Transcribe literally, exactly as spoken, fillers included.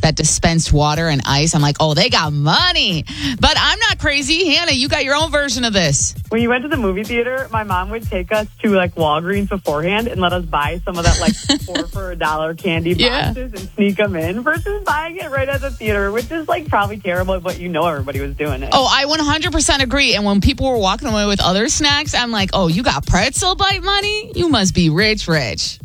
that dispensed water and ice. I'm like, oh, they got money. But I'm not crazy. Hannah, you got your own version of this. When you went to the movie theater, my mom would take us to like Walgreens beforehand and let us buy some of that like four for a dollar candy boxes Yeah. and sneak them in versus buying it right at the theater, which is like probably terrible, but you know everybody was doing it. Oh, I one hundred percent agree. And when people were walking away with other snacks, I'm like, oh, you got pretzel bite money? You must be rich, rich.